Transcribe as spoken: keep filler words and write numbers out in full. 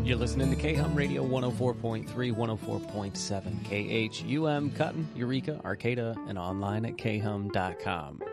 You're listening to K-Hum Radio one oh four point three, one oh four point seven, K H U M, Cotton, Eureka, Arcata, and online at K Hum dot com.